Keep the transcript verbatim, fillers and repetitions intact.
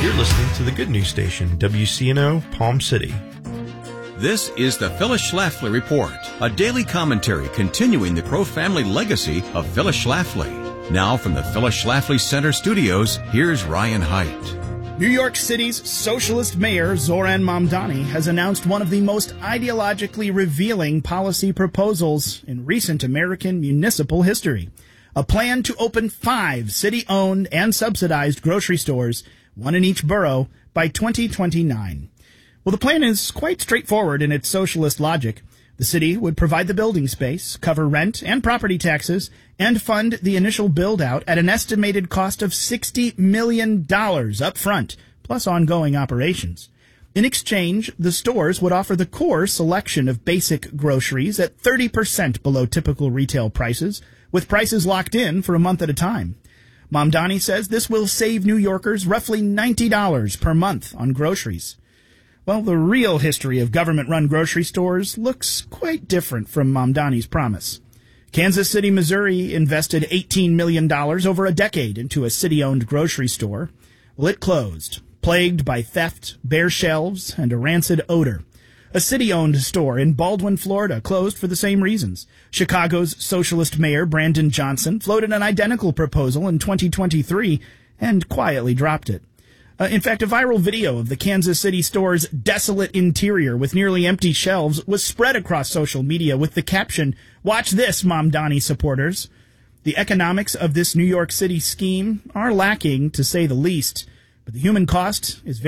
You're listening to the Good News Station, W C N O, Palm City. This is the Phyllis Schlafly Report, a daily commentary continuing the Crow family legacy of Phyllis Schlafly. Now from the Phyllis Schlafly Center studios, here's Ryan Haidt. New York City's socialist mayor, Zoran Mamdani, has announced one of the most ideologically revealing policy proposals in recent American municipal history. A plan to open five city-owned and subsidized grocery stores, one in each borough, by twenty twenty-nine. Well, the plan is quite straightforward in its socialist logic. The city would provide the building space, cover rent and property taxes, and fund the initial build-out at an estimated cost of sixty million dollars up front, plus ongoing operations. In exchange, the stores would offer the core selection of basic groceries at thirty percent below typical retail prices, with prices locked in for a month at a time. Mamdani says this will save New Yorkers roughly ninety dollars per month on groceries. Well, the real history of government-run grocery stores looks quite different from Mamdani's promise. Kansas City, Missouri invested eighteen million dollars over a decade into a city-owned grocery store. Well, it closed, plagued by theft, bare shelves, and a rancid odor. A city-owned store in Baldwin, Florida, closed for the same reasons. Chicago's socialist mayor, Brandon Johnson, floated an identical proposal in twenty twenty-three and quietly dropped it. Uh, in fact, a viral video of the Kansas City store's desolate interior with nearly empty shelves was spread across social media with the caption, "Watch this, Mamdani supporters." The economics of this New York City scheme are lacking, to say the least, but the human cost is very